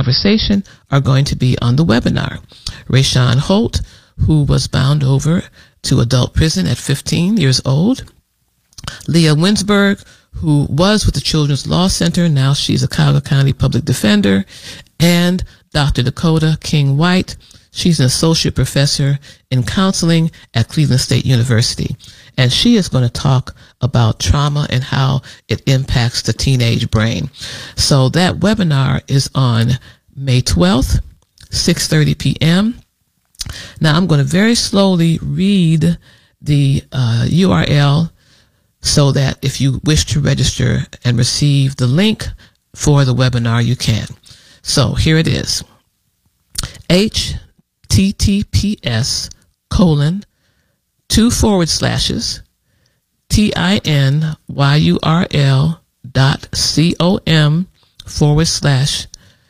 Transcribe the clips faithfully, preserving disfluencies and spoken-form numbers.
conversation are going to be on the webinar. Rayshawn Holt, who was bound over to adult prison at fifteen years old. Leah Winsberg, who was with the Children's Law Center. Now she's a Cuyahoga County public defender. And Doctor Dakota King White. She's an associate professor in counseling at Cleveland State University. And she is going to talk about trauma and how it impacts the teenage brain. So that webinar is on May twelfth, six thirty p.m. Now I'm going to very slowly read the uh, U R L so that if you wish to register and receive the link for the webinar, you can. So here it is. H T T P S colon two forward slashes T I N Y U R L dot C O M forward slash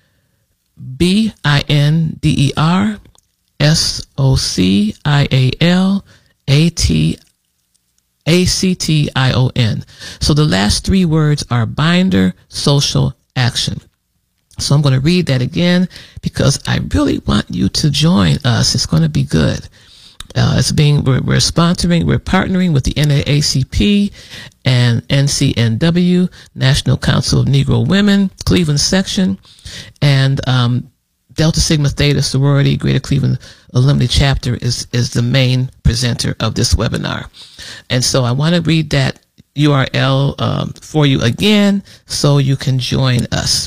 B I N D E R S O C I A L A T A C T I O N. So the last three words are Binder Social Action. So I'm going to read that again because I really want you to join us. It's going to be good. Uh, it's being, we're, we're sponsoring, we're partnering with the N double A C P and N C N W, National Council of Negro Women, Cleveland section, and um, Delta Sigma Theta Sorority, Greater Cleveland Alumni Chapter is, is the main presenter of this webinar. And so I want to read that U R L um, for you again so you can join us.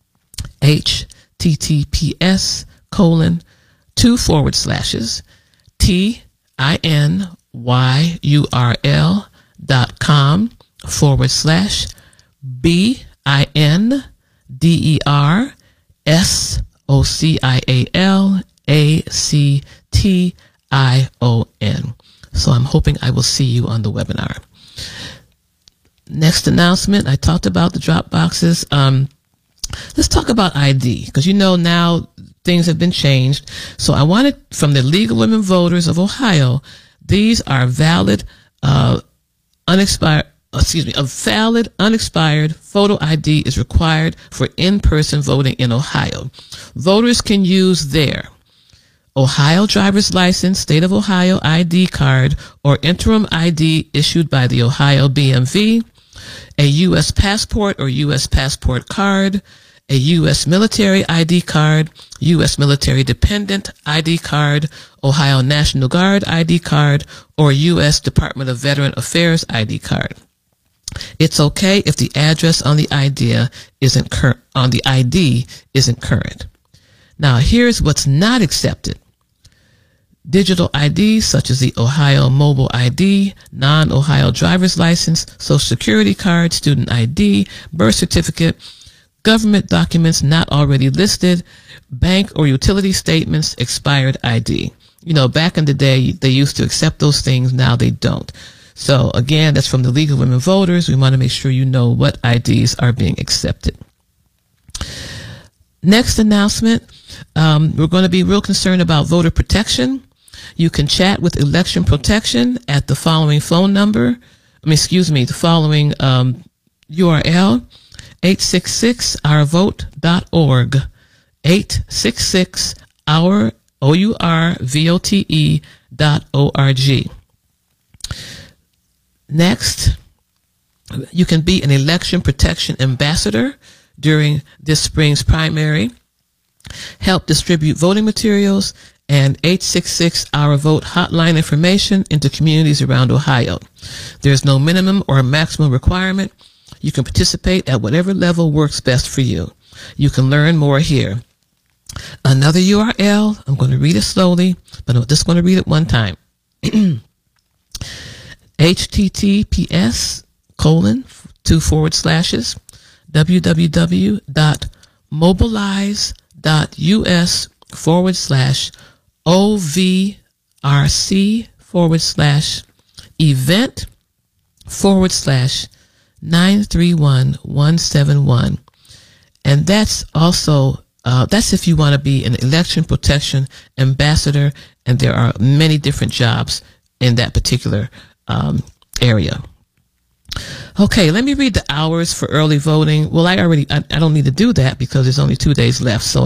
H T T P S colon two forward slashes T I N Y U R L dot com forward slash B I N D E R S O C I A L A C T I O N. So I'm hoping I will see you on the webinar. Next announcement, I talked about the drop boxes. Um, let's talk about I D, because you know now things have been changed. So I wanted from the League of Women Voters of Ohio, these are valid, uh, unexpired, excuse me, a valid, unexpired photo I D is required for in-person voting in Ohio. Voters can use their Ohio driver's license, state of Ohio I D card, or interim I D issued by the Ohio B M V, a U S passport or U S passport card, a U S military I D card, U S military dependent I D card, Ohio National Guard I D card, or U S Department of Veteran Affairs I D card. It's okay if the address on the idea isn't cur- on the I D isn't current. Now, here's what's not accepted. Digital I Ds such as the Ohio Mobile I D, non-Ohio driver's license, Social Security card, student I D, birth certificate, government documents not already listed, bank or utility statements, expired I D. You know, back in the day, they used to accept those things. Now they don't. So again, that's from the League of Women Voters. We want to make sure you know what I Ds are being accepted. Next announcement, um, we're going to be real concerned about voter protection. You can chat with Election Protection at the following phone number. I mean, excuse me, the following um, U R L, eight six six our vote dot org, eight six six our, O U R V O T E dot O R G. Next, you can be an Election Protection Ambassador during this spring's primary, help distribute voting materials, and eight six six our vote hotline information into communities around Ohio. There's no minimum or maximum requirement. You can participate at whatever level works best for you. You can learn more here. Another U R L, I'm going to read it slowly, but I'm just going to read it one time. H T T P S colon two forward slashes www dot mobilize dot us forward slash O V R C forward slash event forward slash nine three one one seven one. And that's also, uh, that's if you want to be an Election Protection Ambassador, and there are many different jobs in that particular um, area. Okay, let me read the hours for early voting. Well, I already, I, I don't need to do that because there's only two days left. So